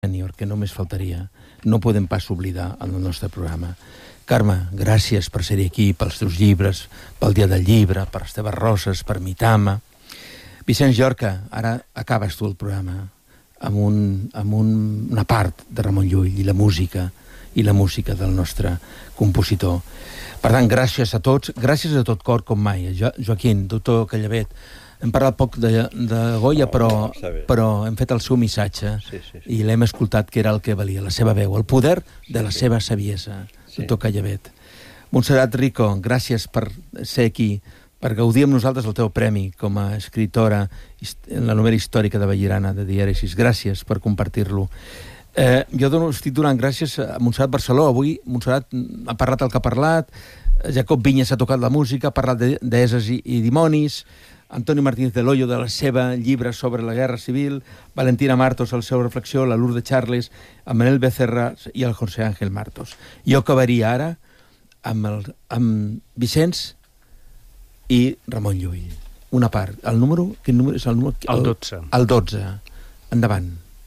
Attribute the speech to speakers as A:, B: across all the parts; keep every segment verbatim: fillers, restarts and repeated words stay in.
A: sènior, que només faltaria. No podem pas oblidar en el nostre programa. Carme, gràcies per ser aquí, pels teus llibres, pel Dia del Llibre, per les teves roses, per Mitama. Vicenç Llorca, ara acabes tu el programa amb, un, amb un, una part de Ramon Llull i la música, i la música del nostre compositor. Per tant, gràcies a tots, gràcies a tot cor com mai. Jo, Joaquín, doctor Callavet, hem parlat poc de, de Goya, però,
B: no,
A: però hem fet el seu missatge,
B: sí, sí, sí.
A: I l'hem escoltat, que era el que valia, la seva veu, el poder de la sí, seva saviesa, sí. Doctor Callavet. Montserrat Rico, gràcies per ser aquí, per gaudir amb nosaltres el teu premi com a escritora en la novel·la històrica de Vallirana, de Dièresis. Gràcies per compartir-lo. Eh, jo dono, estic donant gràcies a Montserrat Barceló. Avui Montserrat ha parlat el que ha parlat, Jacob Vinyes ha tocat la música, ha parlat de deses i, i dimonis, Antonio Martínez de Loyo de la seva llibre sobre la guerra civil, Valentina Martos, la seva reflexió, la Lourdes Charles, amb Manel Becerra i el José Ángel Martos. Jo acabaria ara amb, el, amb Vicenç i Ramon Llull. Una part. El número... Quin número és el número?
C: El, el dotze.
A: El dotze. Endavant.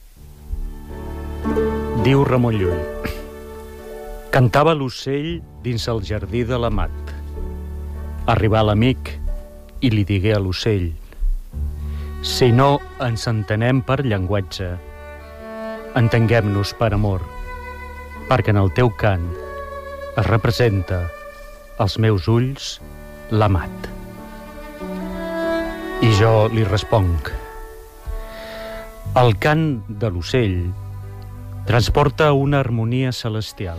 C: Diu Ramon Llull: cantava l'ocell dins el jardí de l'amat. Arribà l'amic i li digué a l'ocell: si no ens entenem per llenguatge, entenguem-nos per amor, perquè en el teu cant es representa als meus ulls l'amat. I jo li responc: el cant de l'ocell transporta una harmonia celestial.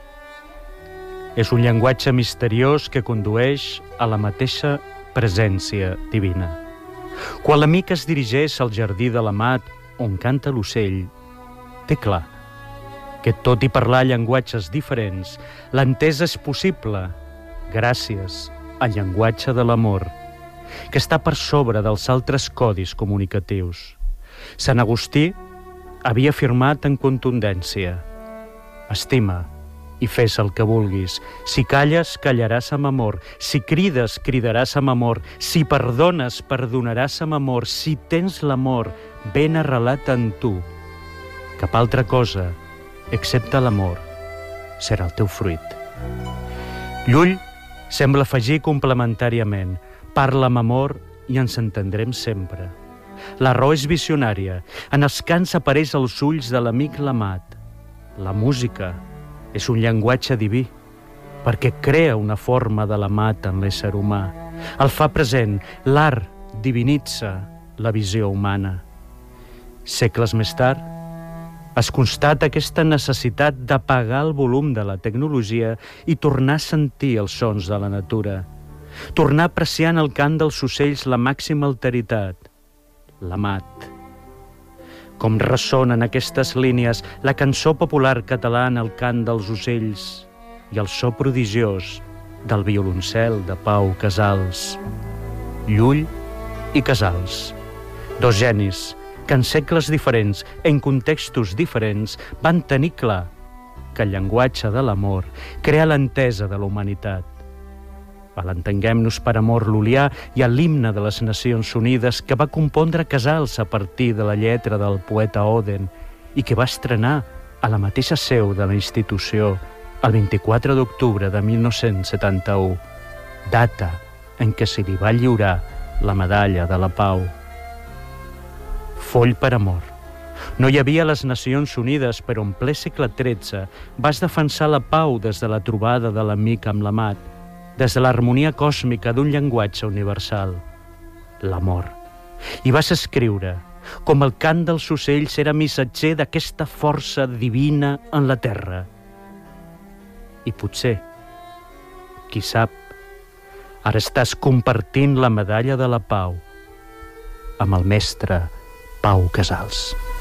C: És un llenguatge misteriós que condueix a la mateixa presència divina. Quan l'amic es dirigeix al jardí de l'amat on canta l'ocell, té clar que tot i parlar llenguatges diferents, l'entesa és possible gràcies al llenguatge de l'amor, que està per sobre dels altres codis comunicatius. Sant Agustí havia afirmat en contundència: estima i fes el que vulguis. Si calles, callaràs amb amor. Si crides, cridaràs amb amor. Si perdones, perdonaràs amb amor. Si tens l'amor ben arrelat en tu, cap altra cosa, excepte l'amor, serà el teu fruit. Llull sembla afegir complementàriament: parla amb amor i ens entendrem sempre. La raó és visionària. En els cants apareix als ulls de l'amic l'amat. La música és un llenguatge diví, perquè crea una forma de l'amat en l'ésser humà. El fa present. L'art divinitza la visió humana. Segles més tard, es constata aquesta necessitat d'apagar el volum de la tecnologia i tornar a sentir els sons de la natura. Tornar a apreciar en el cant dels ocells la màxima alteritat, l'amat. Com ressona en aquestes línies la cançó popular catalana, el cant dels ocells, i el so prodigiós del violoncel de Pau Casals. Llull i Casals, dos genis que en segles diferents, en contextos diferents, van tenir clar que el llenguatge de l'amor crea l'entesa de la humanitat. A l'Entenguem-nos per amor Llulià i a l'himne de les Nacions Unides que va compondre Casals a partir de la lletra del poeta Oden i que va estrenar a la mateixa seu de la institució el vint-i-quatre d'octubre de mil nou-cents setanta-u, data en què se li va lliurar la medalla de la Pau. Foll per amor. No hi havia les Nacions Unides, però en ple segle tretze vas defensar la pau des de la trobada de l'amic amb l'amat, des de l'harmonia còsmica d'un llenguatge universal, l'amor. I vas escriure com el cant dels ocells era missatger d'aquesta força divina en la terra. I potser, qui sap, ara estàs compartint la medalla de la pau amb el mestre Pau Casals.